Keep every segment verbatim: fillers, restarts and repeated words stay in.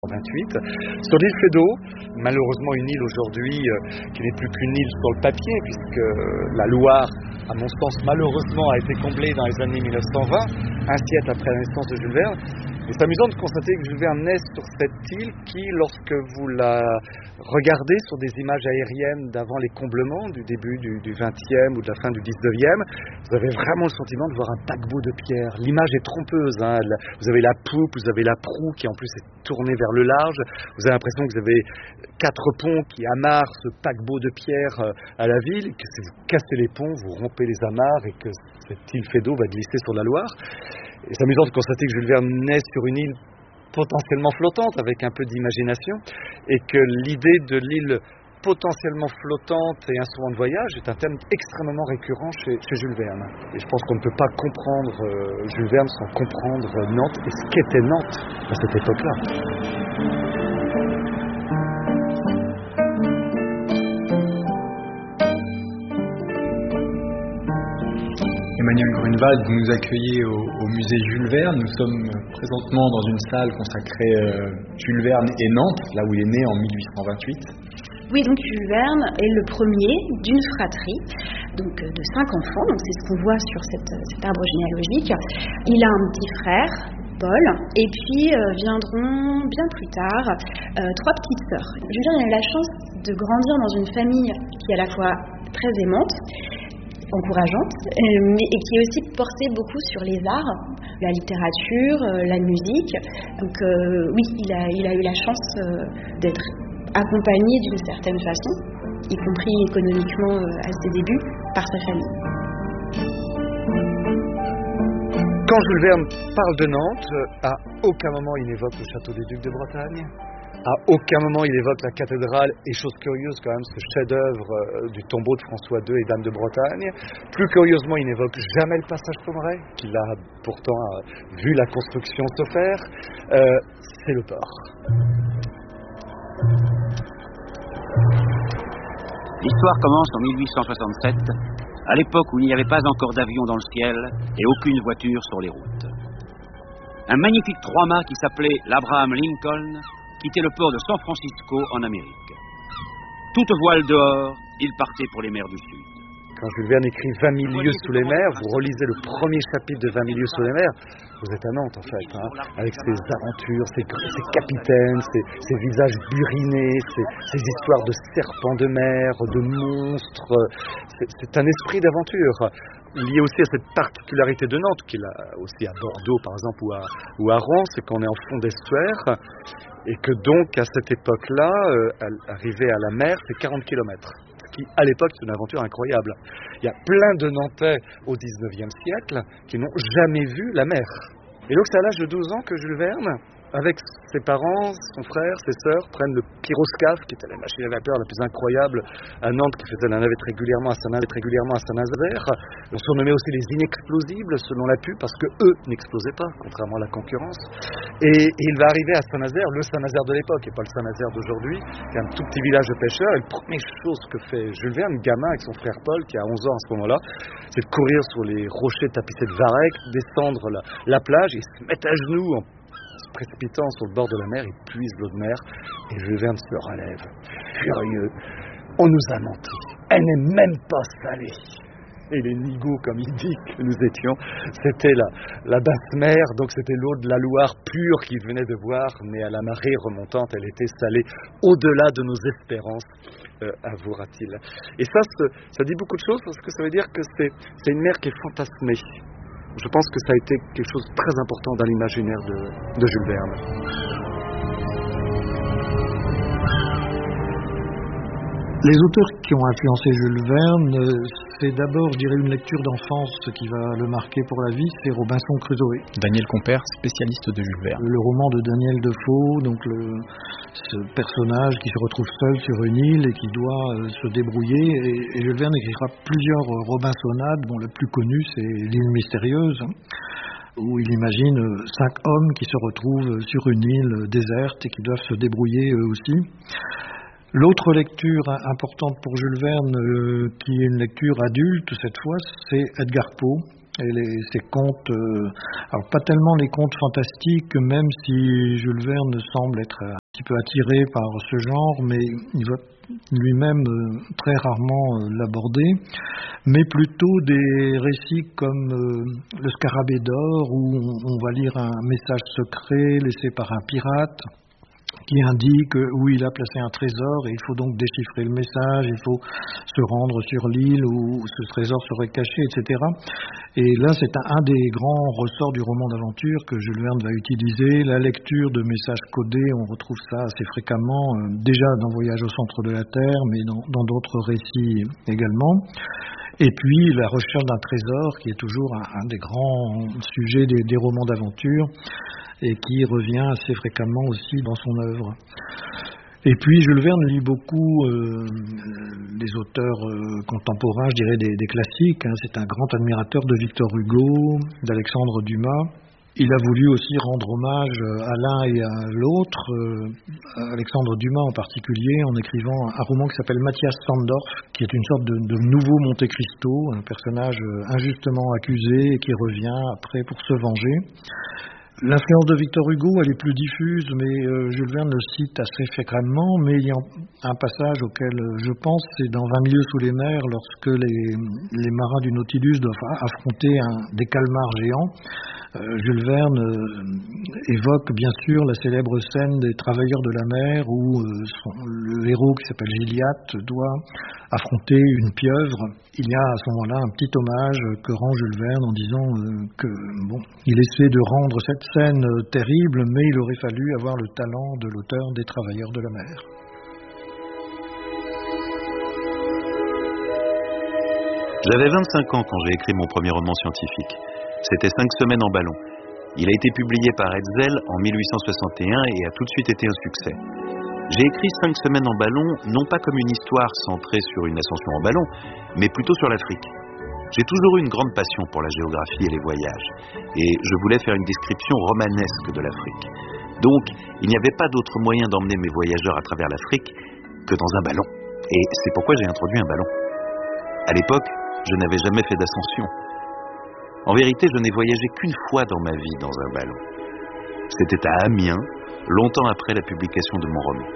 vingt-huit, sur l'île Feydeau, malheureusement une île aujourd'hui euh, qui n'est plus qu'une île sur le papier, puisque la Loire, à mon sens, malheureusement a été comblée dans les années mille neuf cent vingt, un siècle après la naissance de Jules Verne. Et c'est amusant de constater que Jules Verne naît sur cette île qui, lorsque vous la regardez sur des images aériennes d'avant les comblements, du début du, du vingtième ou de la fin du dix-neuvième, vous avez vraiment le sentiment de voir un paquebot de pierre. L'image est trompeuse, hein. Vous avez la poupe, vous avez la proue qui en plus est tournée vers le large, vous avez l'impression que vous avez quatre ponts qui amarrent ce paquebot de pierre à la ville, et que si vous cassez les ponts, vous rompez les amarres et que cette île Feydeau va glisser sur la Loire. Et c'est amusant de constater que Jules Verne naît sur une île potentiellement flottante avec un peu d'imagination, et que l'idée de l'île potentiellement flottante et instrument de voyage est un thème extrêmement récurrent chez, chez Jules Verne. Et je pense qu'on ne peut pas comprendre euh, Jules Verne sans comprendre Nantes et ce qu'était Nantes à cette époque-là. Emmanuel Grunewald, vous nous accueillez au, au musée Jules Verne. Nous sommes présentement dans une salle consacrée euh, Jules Verne et Nantes, là où il est né en mille huit cent vingt-huit. Oui, donc Jules Verne est le premier d'une fratrie, donc de cinq enfants. Donc c'est ce qu'on voit sur cette, cet arbre généalogique. Il a un petit frère, Paul, et puis euh, viendront bien plus tard euh, trois petites sœurs. Jules Verne a eu la chance de grandir dans une famille qui est à la fois très aimante, encourageante, euh, mais, et qui est aussi portée beaucoup sur les arts, la littérature, euh, la musique. Donc euh, oui, il a, il a eu la chance euh, d'être accompagné d'une certaine façon, y compris économiquement euh, à ses débuts, par sa famille. Quand Jules Verne parle de Nantes, à aucun moment il évoque le château des Ducs de Bretagne. À aucun moment il évoque la cathédrale, et chose curieuse quand même, ce chef-d'œuvre euh, du tombeau de François deux et Dame de Bretagne. Plus curieusement, il n'évoque jamais le passage Pommerais, qu'il a pourtant euh, vu la construction se faire. Euh, c'est le port. L'histoire commence en mille huit cent soixante-sept, à l'époque où il n'y avait pas encore d'avion dans le ciel et aucune voiture sur les routes. Un magnifique trois-mâts qui s'appelait l'Abraham Lincoln quittait le port de San Francisco en Amérique. Toute voile dehors, il partait pour les mers du Sud. Quand Jules Verne écrit vingt mille lieues sous les mers, vous relisez le premier chapitre de vingt mille lieues sous les mers, vous êtes à Nantes en fait, hein, avec ses aventures, ses, ses capitaines, ses, ses visages burinés, ses, ses histoires de serpents de mer, de monstres. C'est, c'est un esprit d'aventure, lié aussi à cette particularité de Nantes, qu'il a aussi à Bordeaux par exemple, ou à, ou à Rouen, c'est qu'on est en fond d'estuaire, et que donc à cette époque-là, euh, arriver à la mer, c'est quarante kilomètres. Qui, à l'époque, c'est une aventure incroyable. Il y a plein de Nantais au dix-neuvième siècle qui n'ont jamais vu la mer. Et donc, c'est à l'âge de douze ans que Jules Verne, avec ses parents, son frère, ses sœurs, prennent le pyroscaphe, qui était la machine à vapeur la plus incroyable à Nantes, qui faisait la navette régulièrement à Saint-Nazaire, régulièrement à Saint-Nazaire. On surnommait aussi les inexplosibles, selon la pub, parce que eux n'explosaient pas, contrairement à la concurrence. Et, et il va arriver à Saint-Nazaire, le Saint-Nazaire de l'époque, et pas le Saint-Nazaire d'aujourd'hui, qui est un tout petit village de pêcheurs. Et la première chose que fait Jules Verne, gamin, avec son frère Paul, qui a onze ans à ce moment-là, c'est de courir sur les rochers tapissés de varech, descendre la, la plage, et se mettre à genoux en précipitant sur le bord de la mer, il puise l'eau de mer, et Jules Verne se relève, furieux. On nous a menti, elle n'est même pas salée. Et les nigauds, comme il dit que nous étions, c'était la, la basse mer, donc c'était l'eau de la Loire pure qu'il venait de voir, mais à la marée remontante, elle était salée au-delà de nos espérances, euh, avouera-t-il. Et ça, ça dit beaucoup de choses, parce que ça veut dire que c'est, c'est une mer qui est fantasmée. Je pense que ça a été quelque chose de très important dans l'imaginaire de, de Jules Verne. Les auteurs qui ont influencé Jules Verne, c'est d'abord, je dirais, une lecture d'enfance qui va le marquer pour la vie, c'est Robinson Crusoe. Daniel Compère, spécialiste de Jules Verne. Le roman de Daniel Defoe, donc le, ce personnage qui se retrouve seul sur une île et qui doit euh, se débrouiller. Et, et Jules Verne écrira plusieurs euh, Robinsonades, dont le plus connu c'est L'île mystérieuse, hein, où il imagine euh, cinq hommes qui se retrouvent sur une île déserte et qui doivent se débrouiller eux aussi. L'autre lecture importante pour Jules Verne, euh, qui est une lecture adulte cette fois, c'est Edgar Poe, Et les, ces contes, euh, alors pas tellement les contes fantastiques, même si Jules Verne semble être un petit peu attiré par ce genre, mais il va lui-même euh, très rarement euh, l'aborder, mais plutôt des récits comme euh, Le Scarabée d'or, où on, on va lire un message secret laissé par un pirate, qui indique où il a placé un trésor et il faut donc déchiffrer le message, il faut se rendre sur l'île où ce trésor serait caché, et cetera. Et là, c'est un, un des grands ressorts du roman d'aventure que Jules Verne va utiliser, la lecture de messages codés. On retrouve ça assez fréquemment, euh, déjà dans Voyage au centre de la Terre, mais dans, dans d'autres récits également. Et puis la recherche d'un trésor, qui est toujours un, un des grands sujets des, des romans d'aventure, et qui revient assez fréquemment aussi dans son œuvre. Et puis Jules Verne lit beaucoup euh, les auteurs euh, contemporains, je dirais des, des classiques. Hein. C'est un grand admirateur de Victor Hugo, d'Alexandre Dumas. Il a voulu aussi rendre hommage à l'un et à l'autre, euh, Alexandre Dumas en particulier, en écrivant un roman qui s'appelle Matthias Sandorf, qui est une sorte de, de nouveau Monte Cristo, un personnage injustement accusé et qui revient après pour se venger. L'influence de Victor Hugo, elle est plus diffuse, mais euh, Jules Verne le cite assez fréquemment, mais il y a un passage auquel je pense, c'est dans vingt milieux sous les mers, lorsque les, les marins du Nautilus doivent affronter un, des calmars géants. Euh, Jules Verne euh, évoque bien sûr la célèbre scène des Travailleurs de la mer, où euh, son, le héros qui s'appelle Gilliatt doit affronter une pieuvre. Il y a à ce moment-là un petit hommage que rend Jules Verne en disant euh, que bon, il essaie de rendre cette scène euh, terrible, mais il aurait fallu avoir le talent de l'auteur des Travailleurs de la mer. J'avais vingt-cinq ans quand j'ai écrit mon premier roman scientifique. C'était Cinq semaines en ballon. Il a été publié par Hetzel en mille huit cent soixante et un et a tout de suite été un succès. J'ai écrit Cinq semaines en ballon, non pas comme une histoire centrée sur une ascension en ballon, mais plutôt sur l'Afrique. J'ai toujours eu une grande passion pour la géographie et les voyages, et je voulais faire une description romanesque de l'Afrique. Donc, il n'y avait pas d'autre moyen d'emmener mes voyageurs à travers l'Afrique que dans un ballon. Et c'est pourquoi j'ai introduit un ballon. À l'époque, je n'avais jamais fait d'ascension. En vérité, je n'ai voyagé qu'une fois dans ma vie dans un ballon. C'était à Amiens, longtemps après la publication de mon roman.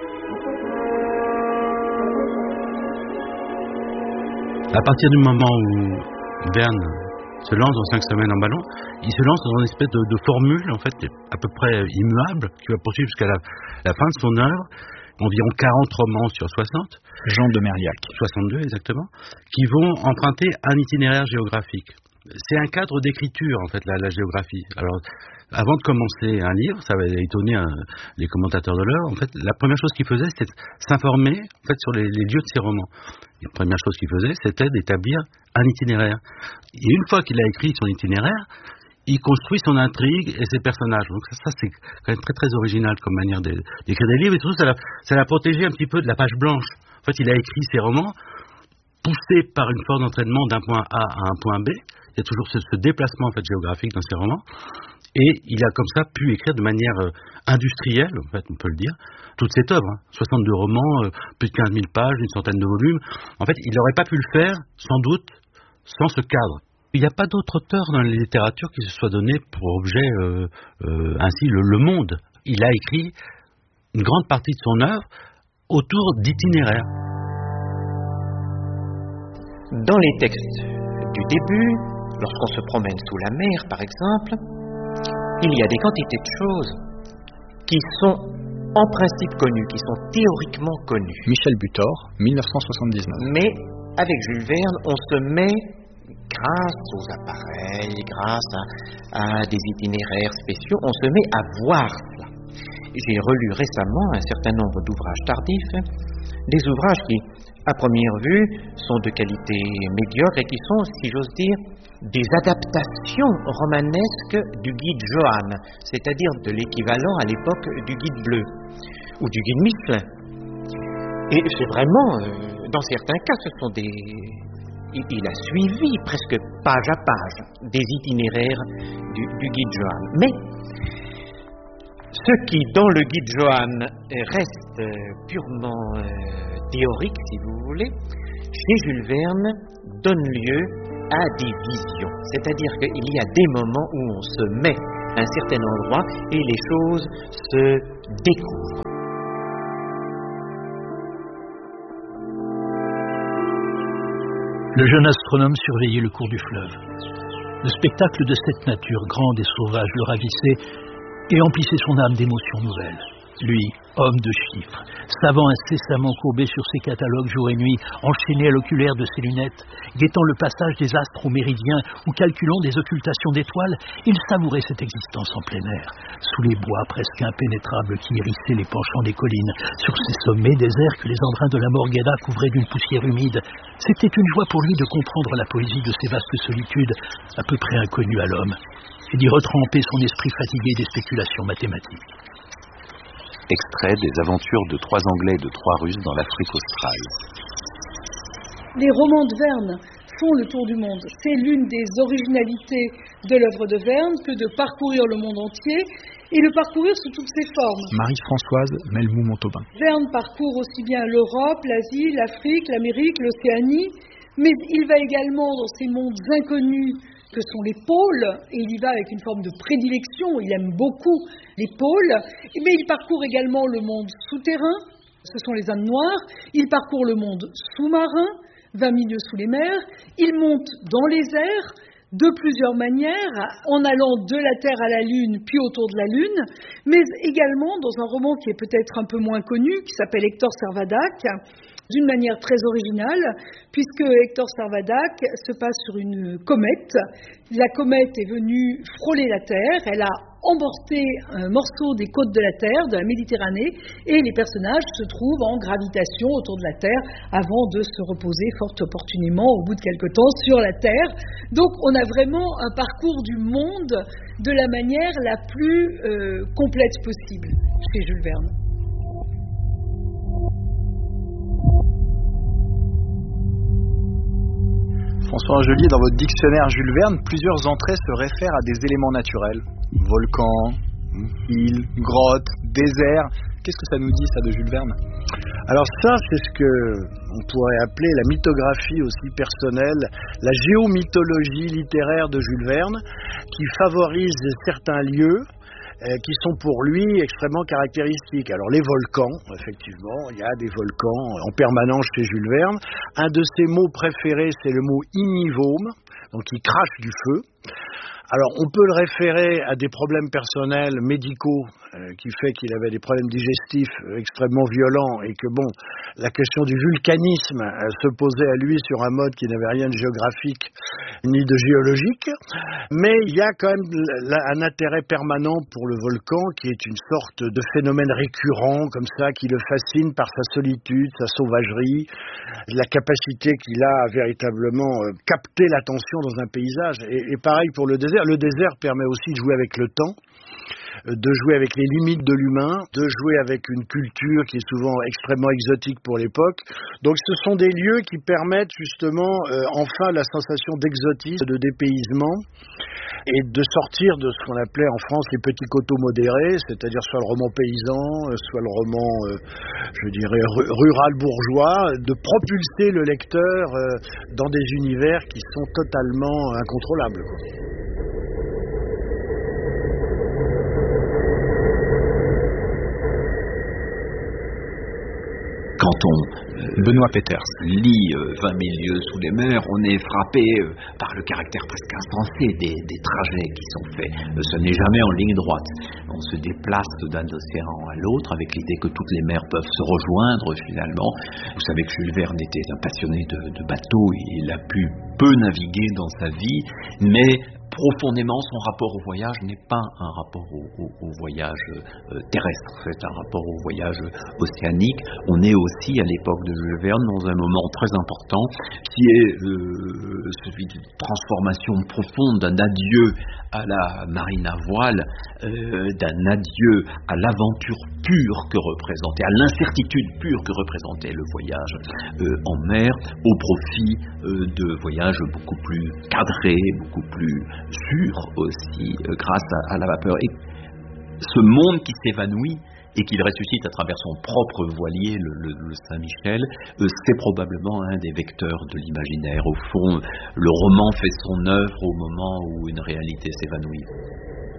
À partir du moment où Verne se lance dans Cinq semaines en ballon, il se lance dans une espèce de, de formule en fait à peu près immuable qui va poursuivre jusqu'à la, la fin de son œuvre, environ quarante romans sur soixante. Jean de Mériac. soixante-deux exactement, qui vont emprunter un itinéraire géographique. C'est un cadre d'écriture en fait la, la géographie. Alors avant de commencer un livre, ça va étonner un, les commentateurs de l'heure. En fait, la première chose qu'il faisait, c'était s'informer en fait sur les, les lieux de ses romans. La première chose qu'il faisait, c'était d'établir un itinéraire. Et une fois qu'il a écrit son itinéraire, il construit son intrigue et ses personnages. Donc ça, ça c'est quand même très très original comme manière d'écrire des livres. Et surtout, ça l'a, ça l'a protégé un petit peu de la page blanche. En fait, il a écrit ses romans poussé par une force d'entraînement d'un point A à un point B. Il y a toujours ce, ce déplacement en fait, géographique dans ses romans. Et il a comme ça pu écrire de manière euh, industrielle, en fait, on peut le dire, toute cette œuvre. Hein. soixante-deux romans, euh, plus de quinze mille pages, une centaine de volumes. En fait, il n'aurait pas pu le faire, sans doute, sans ce cadre. Il n'y a pas d'autre auteur dans la littérature qui se soit donné pour objet euh, euh, ainsi le, le monde. Il a écrit une grande partie de son œuvre autour d'itinéraires. Dans les textes du début, lorsqu'on se promène sous la mer, par exemple, il y a des quantités de choses qui sont en principe connues, qui sont théoriquement connues. Michel Butor, mille neuf cent soixante-dix-neuf. Mais avec Jules Verne, on se met, grâce aux appareils, grâce à, à des itinéraires spéciaux, on se met à voir cela. J'ai relu récemment un certain nombre d'ouvrages tardifs, des ouvrages qui, à première vue, sont de qualité médiocre et qui sont, si j'ose dire, des adaptations romanesques du guide Johann, c'est-à-dire de l'équivalent à l'époque du guide bleu ou du guide Michelin. Et c'est vraiment, euh, dans certains cas, ce sont des... Il a suivi presque page à page des itinéraires du, du guide Johann. Mais ce qui, dans le guide Johann, reste purement euh, théorique, si vous voulez, chez Jules Verne, donne lieu a des visions. C'est-à-dire qu'il y a des moments où on se met à un certain endroit et les choses se découvrent. Le jeune astronome surveillait le cours du fleuve. Le spectacle de cette nature grande et sauvage le ravissait et emplissait son âme d'émotions nouvelles. Lui, homme de chiffres, savant incessamment courbé sur ses catalogues jour et nuit, enchaîné à l'oculaire de ses lunettes, guettant le passage des astres au méridien ou calculant des occultations d'étoiles, il savourait cette existence en plein air, sous les bois presque impénétrables qui hérissaient les penchants des collines, sur ces sommets déserts que les embruns de la Morgheda couvraient d'une poussière humide. C'était une joie pour lui de comprendre la poésie de ces vastes solitudes, à peu près inconnues à l'homme, et d'y retremper son esprit fatigué des spéculations mathématiques. Extrait des aventures de trois Anglais et de trois Russes dans l'Afrique australe. Les romans de Verne font le tour du monde. C'est l'une des originalités de l'œuvre de Verne que de parcourir le monde entier et le parcourir sous toutes ses formes. Marie-Françoise Melmou-Montauban. Verne parcourt aussi bien l'Europe, l'Asie, l'Afrique, l'Amérique, l'Océanie, mais il va également dans ces mondes inconnus que sont les pôles, et il y va avec une forme de prédilection, il aime beaucoup les pôles, mais il parcourt également le monde souterrain, ce sont les âmes noires, il parcourt le monde sous-marin, vingt milieux sous les mers, il monte dans les airs, de plusieurs manières, en allant de la Terre à la Lune, puis autour de la Lune, mais également dans un roman qui est peut-être un peu moins connu, qui s'appelle Hector Servadac, d'une manière très originale, puisque Hector Servadac se passe sur une comète. La comète est venue frôler la Terre, elle a emporté un morceau des côtes de la Terre, de la Méditerranée, et les personnages se trouvent en gravitation autour de la Terre avant de se reposer fort opportunément au bout de quelque temps sur la Terre. Donc on a vraiment un parcours du monde de la manière la plus euh, complète possible chez Jules Verne. François Angelier, dans votre dictionnaire Jules Verne, plusieurs entrées se réfèrent à des éléments naturels. Volcans, îles, grottes, déserts. Qu'est-ce que ça nous dit, ça, de Jules Verne? Alors ça, c'est ce que on pourrait appeler la mythographie aussi personnelle, la géomythologie littéraire de Jules Verne, qui favorise certains lieux qui sont pour lui extrêmement caractéristiques. Alors les volcans, effectivement, il y a des volcans en permanence chez Jules Verne. Un de ses mots préférés, c'est le mot ignivome, donc il crache du feu. Alors on peut le référer à des problèmes personnels, médicaux, euh, qui fait qu'il avait des problèmes digestifs euh, extrêmement violents et que bon, la question du vulcanisme euh, se posait à lui sur un mode qui n'avait rien de géographique ni de géologique, mais il y a quand même un intérêt permanent pour le volcan qui est une sorte de phénomène récurrent comme ça, qui le fascine par sa solitude, sa sauvagerie, la capacité qu'il a à véritablement euh, capter l'attention dans un paysage. Et, et pareil pour le désert. Le désert permet aussi de jouer avec le temps, de jouer avec les limites de l'humain, de jouer avec une culture qui est souvent extrêmement exotique pour l'époque. Donc ce sont des lieux qui permettent justement euh, enfin la sensation d'exotisme, de dépaysement et de sortir de ce qu'on appelait en France les petits coteaux modérés, c'est-à-dire soit le roman paysan, soit le roman, euh, je dirais, rural bourgeois, de propulser le lecteur euh, dans des univers qui sont totalement incontrôlables, quoi. Quand on euh, Benoît Peters lit euh, vingt mille lieues sous les mers, on est frappé euh, par le caractère presque insensé des, des trajets qui sont faits. Euh, ce n'est jamais en ligne droite. On se déplace d'un océan à l'autre avec l'idée que toutes les mers peuvent se rejoindre finalement. Vous savez que Jules Verne était un passionné de, de bateaux. Il a pu peu naviguer dans sa vie, mais profondément, son rapport au voyage n'est pas un rapport au, au, au voyage euh, terrestre, c'est un rapport au voyage océanique. On est aussi, à l'époque de Jules Verne, dans un moment très important qui est euh, celui d'une transformation profonde, d'un adieu à la marine à voile, euh, d'un adieu à l'aventure pure que représentait, à l'incertitude pure que représentait le voyage euh, en mer, au profit euh, de voyages beaucoup plus cadrés, beaucoup plus sûrs aussi, euh, grâce à, à la vapeur. Et ce monde qui s'évanouit, et qu'il ressuscite à travers son propre voilier, le, le, le Saint-Michel, euh, c'est probablement un des vecteurs de l'imaginaire. Au fond, le roman fait son œuvre au moment où une réalité s'évanouit.